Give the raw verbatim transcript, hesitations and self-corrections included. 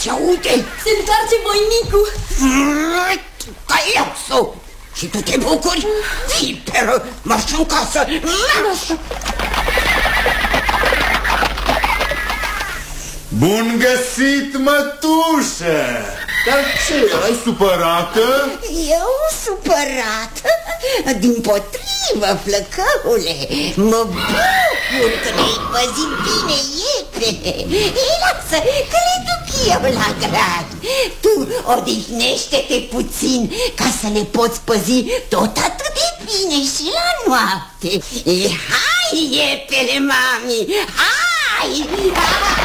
Se aude. Se întoarce voinicul. Caiasul. Și tu te bucuri? Viperă, marș în casă. Marș. Bun găsit, mătușă! Dar ce, ai supărată? Eu supărată? Dimpotrivă, flăcăule, mă bucur că ne-ai păzit bine iepene. Ei, lasă, că le duc eu la grad. Tu odihnește-te puțin ca să le poți păzi tot atât de bine și la noapte. E, hai, iepene, mami, hai!